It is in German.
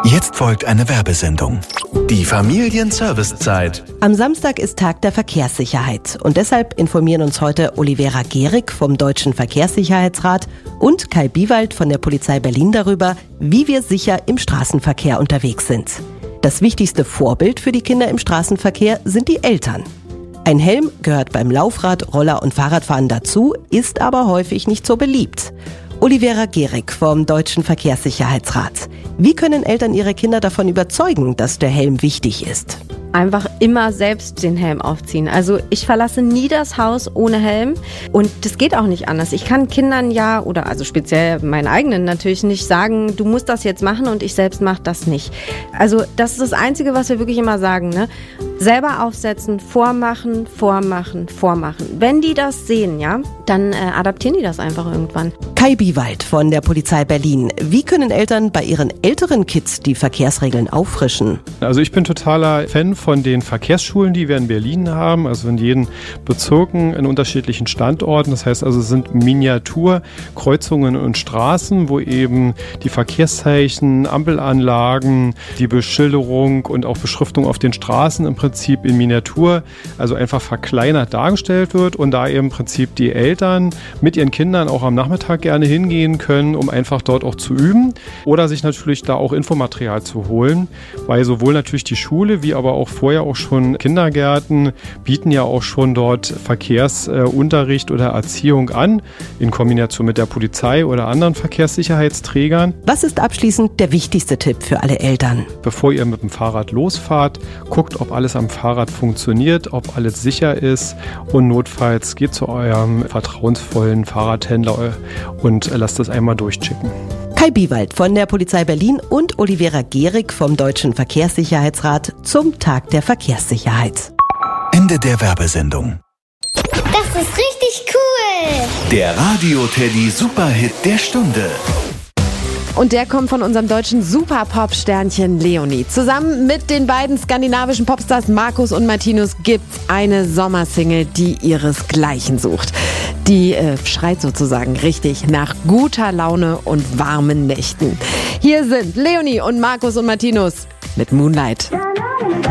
Jetzt folgt eine Werbesendung. Die Familienservicezeit. Am Samstag ist Tag der Verkehrssicherheit und deshalb informieren uns heute Olivera Gehrig vom Deutschen Verkehrssicherheitsrat und Kai Biewald von der Polizei Berlin darüber, wie wir sicher im Straßenverkehr unterwegs sind. Das wichtigste Vorbild für die Kinder im Straßenverkehr sind die Eltern. Ein Helm gehört beim Laufrad-, Roller- und Fahrradfahren dazu, ist aber häufig nicht so beliebt. Olivera Gehrig vom Deutschen Verkehrssicherheitsrat. Wie können Eltern ihre Kinder davon überzeugen, dass der Helm wichtig ist? Einfach immer selbst den Helm aufziehen. Also ich verlasse nie das Haus ohne Helm und das geht auch nicht anders. Ich kann Kindern also speziell meinen eigenen natürlich nicht sagen, du musst das jetzt machen und ich selbst mache das nicht. Also das ist das Einzige, was wir wirklich immer sagen, ne? Selber aufsetzen, vormachen. Wenn die das sehen, dann adaptieren die das einfach irgendwann. Kai Biewald von der Polizei Berlin. Wie können Eltern bei ihren älteren Kids die Verkehrsregeln auffrischen? Also ich bin totaler Fan von den Verkehrsschulen, die wir in Berlin haben, also in jedem Bezirken in unterschiedlichen Standorten. Das heißt also, es sind Miniaturkreuzungen und Straßen, wo eben die Verkehrszeichen, Ampelanlagen, die Beschilderung und auch Beschriftung auf den Straßen im Prinzip in Miniatur, also einfach verkleinert dargestellt wird und da eben im Prinzip die Eltern mit ihren Kindern auch am Nachmittag gerne hingehen können, um einfach dort auch zu üben oder sich natürlich da auch Infomaterial zu holen, weil sowohl natürlich die Schule wie aber auch vorher auch schon Kindergärten bieten ja auch schon dort Verkehrsunterricht oder Erziehung an, in Kombination mit der Polizei oder anderen Verkehrssicherheitsträgern. Was ist abschließend der wichtigste Tipp für alle Eltern? Bevor ihr mit dem Fahrrad losfahrt, guckt, ob alles am Fahrrad funktioniert, ob alles sicher ist und notfalls geht zu eurem vertrauensvollen Fahrradhändler und lasst es einmal durchchecken. Kai Biewald von der Polizei Berlin und Olivera Gehrig vom Deutschen Verkehrssicherheitsrat zum Tag der Verkehrssicherheit. Ende der Werbesendung. Das ist richtig cool! Der Radio-Teddy Superhit der Stunde. Und der kommt von unserem deutschen Super-Pop-Sternchen Leonie. Zusammen mit den beiden skandinavischen Popstars Markus und Martinus gibt's eine Sommersingle, die ihresgleichen sucht. Die schreit sozusagen richtig nach guter Laune und warmen Nächten. Hier sind Leonie und Markus und Martinus mit Moonlight.